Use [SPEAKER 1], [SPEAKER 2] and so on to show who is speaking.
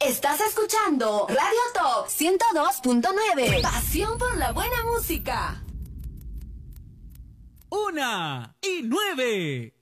[SPEAKER 1] Estás escuchando Radio Top 102.9. Pasión por la buena música.
[SPEAKER 2] 1:09.